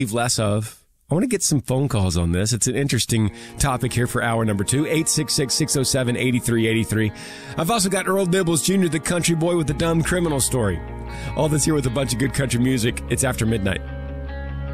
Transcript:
less of. I want to get some phone calls on this. It's an interesting topic here for hour number 2, 866-607-8383. I've also got Earl Nibbles Jr., the country boy with the dumb criminal story. All this here with a bunch of good country music. It's After Midnight.